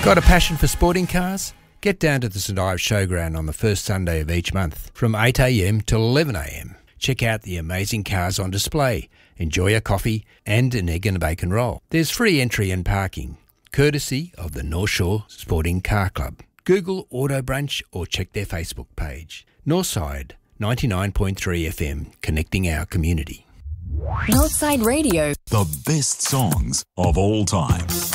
Got a passion for sporting cars? Get down to the St Ives Showground on the first Sunday of each month from 8am till 11am. Check out the amazing cars on display, enjoy a coffee and an egg and bacon roll. There's free entry and parking, courtesy of the North Shore Sporting Car Club. Google Auto Brunch or check their Facebook page. Northside 99.3 FM, connecting our community. Northside Radio. The best songs of all time.